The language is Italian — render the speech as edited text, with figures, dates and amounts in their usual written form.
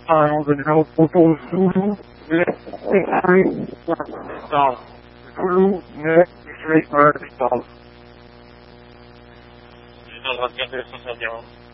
tiles and help people through the stuff. Through next straight stuff. No, grazie, adesso salviamo.